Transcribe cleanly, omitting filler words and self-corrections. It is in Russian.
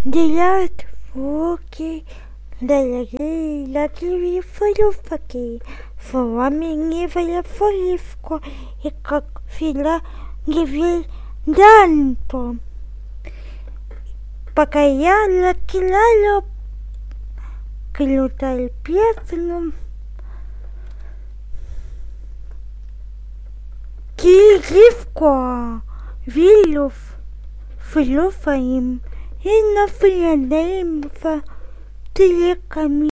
Дилят фуки, далаги, лаки, фалюфаки, фламинги, фаляфаливко, и как фила гивильданто. Пока я лакилало, клютай песну, киливко, вилюф, филюфаим, и на филадеймфа, телеками.